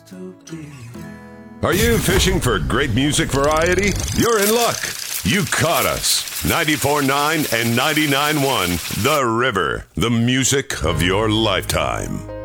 Are you fishing for great music variety? You're in luck. You caught us. 94.9 and 99.1 The River, the music of your lifetime.